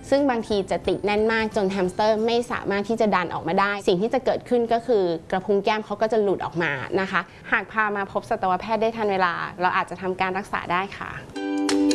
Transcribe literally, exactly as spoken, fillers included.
ซึ่งบางทีจะติดแน่นมากจนแฮมสเตอร์ไม่สามารถที่จะดันออกมาได้สิ่งที่จะเกิดขึ้นก็คือกระพุ้งแก้มเขาก็จะหลุดออกมานะคะหากพามาพบสัตวแพทย์ได้ทันเวลาเราอาจจะทำการรักษาได้ค่ะ